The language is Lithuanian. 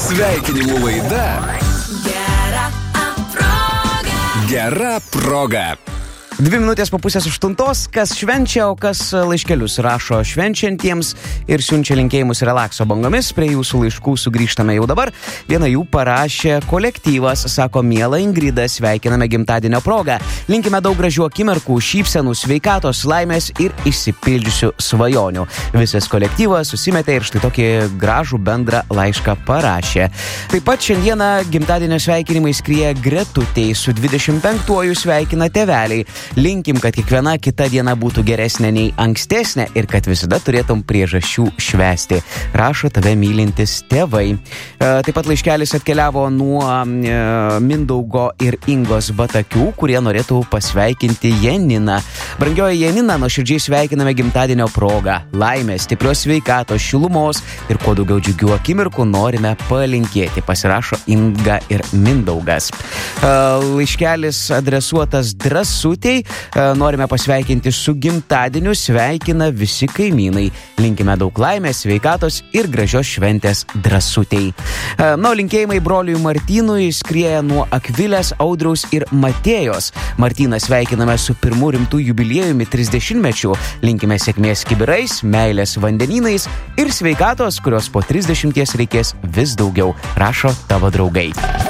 Sveikinimų laida Gera proga. 2 minutės po 7:30, kas švenčia, o kas laiškelius rašo švenčiantiems ir siunčia linkėjimus relakso bangomis. Prie jūsų laiškų sugrįžtame jau dabar. Vieną jų parašė kolektyvas, sako: miela Ingrida, sveikiname gimtadienio progą. Linkime daug gražių akimirkų, šypsenų, sveikatos, laimės ir išsipildžiusių svajonių. Visas kolektyvas susimetė ir štai tokį gražų bendrą laišką parašė. Taip pat šiandieną gimtadienio sveikinimai skrieja Gretutei, su 25-uoju sveikina tėveliai. Linkim, kad kiekviena kita diena būtų geresnė nei ankstesnė ir kad visada turėtum priežasčių švęsti. Rašo tave mylintis tėvai. Taip pat laiškelis atkeliavo nuo Mindaugo ir Ingos Batakių, kurie norėtų pasveikinti Janiną. Brangioji Janina, nuoširdžiai sveikiname gimtadienio progą. Laimės, stiprios sveikatos, šilumos ir kuo daugiau džiugių akimirkų norime palinkėti. Pasirašo Inga ir Mindaugas. Laiškelis adresuotas Drąsutei. Norime pasveikinti su gimtadieniu, sveikina visi kaimynai. Linkime daug laimės, sveikatos ir gražios šventės Drąsutei. Linkėjimai broliui Martynui skrieja nuo Akvilės, Audriaus ir Matėjos. Martyną sveikiname su pirmu rimtų jubiliejumi 30-mečių. Linkime sėkmės kibirais, meilės vandenynais ir sveikatos, kurios po 30 reikės vis daugiau. Rašo tavo draugai.